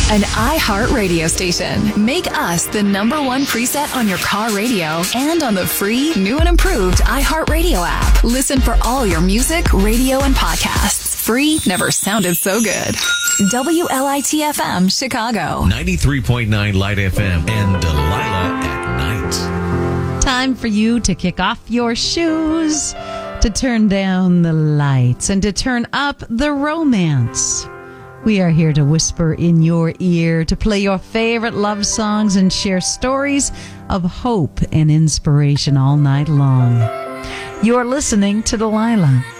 An iHeart radio station. Make us the #1 preset on your car radio and on the free, new and improved iHeart Radio app. Listen for all your music, radio, and podcasts. Free never sounded so good. WLIT-FM, Chicago. 93.9 Light FM and Delilah at night. Time for you to kick off your shoes, to turn down the lights, and to turn up the romance. We are here to whisper in your ear, to play your favorite love songs and share stories of hope and inspiration all night long. You're listening to Delilah.